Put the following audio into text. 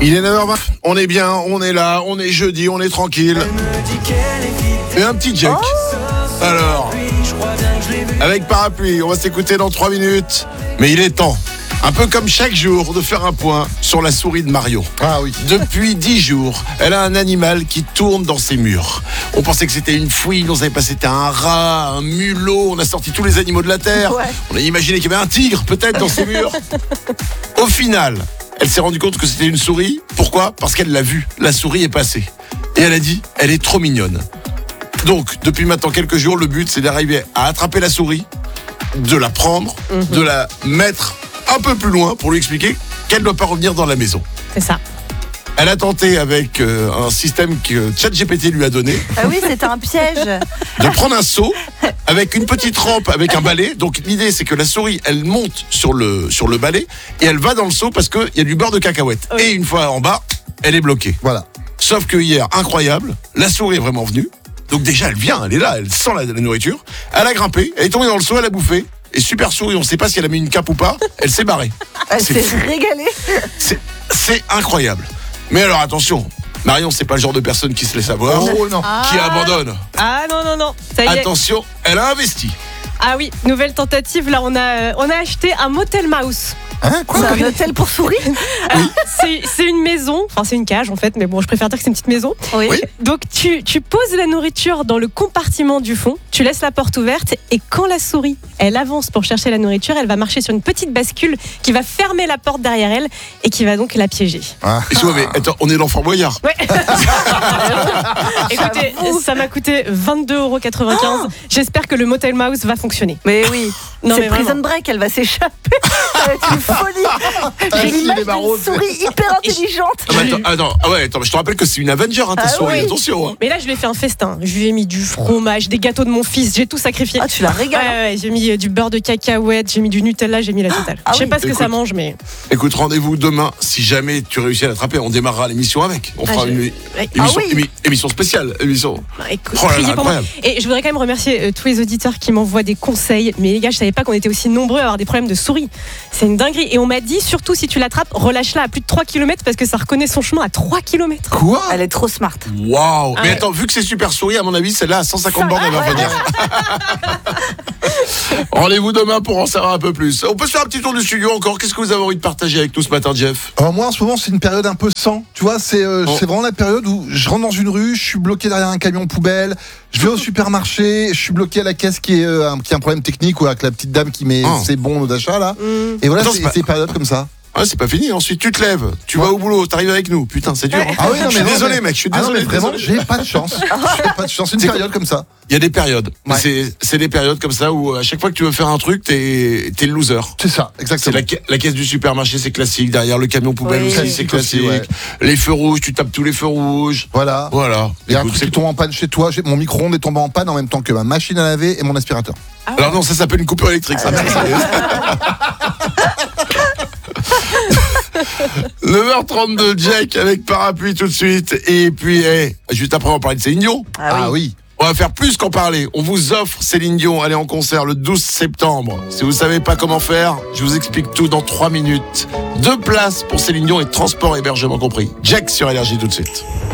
Il est 9h20, on est bien, on est là, on est jeudi, on est tranquille. Et un petit Jack. Alors, avec parapluie, on va s'écouter dans 3 minutes. Mais il est temps, un peu comme chaque jour, de faire un point sur la souris de Mario. Ah oui. Depuis 10 jours, elle a un animal qui tourne dans ses murs. On pensait que c'était une fouine, on savait pas si c'était un rat, un mulot, on a sorti tous les animaux de la terre. Ouais. On a imaginé qu'il y avait un tigre peut-être dans ses murs. Au final, elle s'est rendue compte que c'était une souris. Pourquoi ? Parce qu'elle l'a vue. La souris est passée. Et elle a dit, elle est trop mignonne. Donc, depuis maintenant quelques jours, le but, c'est d'arriver à attraper la souris, de la prendre, de la mettre un peu plus loin pour lui expliquer qu'elle ne doit pas revenir dans la maison. C'est ça. Elle a tenté avec un système que ChatGPT lui a donné Ah oui, c'était un piège. de prendre un seau avec une petite rampe avec un balai. Donc l'idée c'est que la souris elle monte sur le balai et elle va dans le seau parce qu'il y a du beurre de cacahuète. Oui. Et une fois en bas, elle est bloquée. Voilà. Sauf que hier, incroyable, la souris est vraiment venue. Donc déjà elle vient, elle est là, elle sent la nourriture. Elle a grimpé, elle est tombée dans le seau, elle a bouffé. Et super souris, on ne sait pas si elle a mis une cape ou pas, elle s'est barrée. Elle C'est s'est fou. régalée. C'est incroyable. Mais alors attention, Marion, c'est pas le genre de personne qui se laisse avoir, Oh non. qui abandonne. Ah non, ça y est. Attention, elle a investi. Ah oui, nouvelle tentative, là on a acheté un Motel Mouse. Hein, quoi? C'est un hôtel pour souris. C'est une maison, enfin c'est une cage en fait, mais bon je préfère dire que c'est une petite maison. Oui. Oui. Donc tu poses la nourriture dans le compartiment du fond, tu laisses la porte ouverte et quand la souris elle avance pour chercher la nourriture, elle va marcher sur une petite bascule qui va fermer la porte derrière elle et qui va donc la piéger. Excuse-moi, mais attends, on est l'enfant Boyard. Ouais. Écoutez, ça m'a coûté 22,95 €. J'espère que le Motel Mouse va fonctionner. Mais oui. Non, C'est mais Prison vraiment. Break, elle va s'échapper. Ça va être une folie. J'ai si, l'image les barreaux, d'une souris hyper intelligente. Ah, mais attends, mais je te rappelle que c'est une Avenger, hein, ta Ah souris, oui. attention. Hein. Mais là je lui ai fait un festin. Je lui ai mis du fromage, des gâteaux de mon fils, j'ai tout sacrifié. Ah, tu la régales. Ouais, j'ai mis du beurre de cacahuète, j'ai mis du Nutella, j'ai mis la totale. Ah Je sais oui. pas ce que ça Écoute. mange, mais Écoute, rendez-vous demain. Si jamais tu réussis à l'attraper, on démarrera l'émission avec. On fera une ouais. émission, Ah oui. émission spéciale. Émission. Bah, écoute, Oh là là, priez pour moi. incroyable. Et je voudrais quand même remercier tous les auditeurs qui m'envoient des conseils. Mais les gars, je savais pas qu'on était aussi nombreux à avoir des problèmes de souris. C'est une dinguerie. Et on m'a dit, surtout si tu l'attrapes, relâche-la à plus de 3 km parce que ça reconnaît son chemin à 3 km. Quoi ? Elle est trop smart. Waouh. Ah Mais ouais. attends, vu que c'est super souris, à mon avis, celle-là à 150 bornes, elle va ouais. venir. Rendez-vous demain pour en savoir un peu plus. On peut se faire un petit tour du studio encore. Qu'est-ce que vous avez envie de partager avec nous ce matin, Jeff ? Alors moi en ce moment c'est une période un peu sans. Tu vois, c'est vraiment la période où je rentre dans une rue, je suis bloqué derrière un camion poubelle, je vais au supermarché, je suis bloqué à la caisse qui a un problème technique ou avec la petite dame qui met ses bons d'achat là. Et voilà, Attends, c'est c'est pas- des périodes comme ça. Ah, c'est pas fini. Ensuite, tu te lèves, tu vas au boulot, t'arrives avec nous. Putain, c'est dur. Hein. Ah oui, non, je suis mais non, désolé, mais- mec. Je suis Ah non, désolé. mais vraiment, désolé. j'ai pas de chance. J'ai pas de chance. C'est une C'est période comme ça. Il y a des périodes. Ouais. C'est des périodes comme ça où à chaque fois que tu veux faire un truc, t'es le loser. C'est ça, C'est exactement. la caisse du supermarché, c'est classique. Derrière le camion poubelle Oui. aussi, c'est Classique classique. aussi, ouais. Les feux rouges, tu tapes tous les feux rouges. Voilà. Voilà. Il y a un Écoute, truc c'est qui tombe en panne chez toi. Mon micro-ondes est tombé en panne en même temps que ma machine à laver et mon aspirateur. Alors non, ça s'appelle une coupure électrique. Ça. 9h32, Jack avec parapluie tout de suite. Et puis, juste après, on va parler de Céline Dion. Ah oui. Oui. On va faire plus qu'en parler. On vous offre Céline Dion. Allez en concert le 12 septembre. Si vous savez pas comment faire, je vous explique tout dans 3 minutes. 2 places pour Céline Dion et transport et hébergement compris. Jack sur Énergie tout de suite.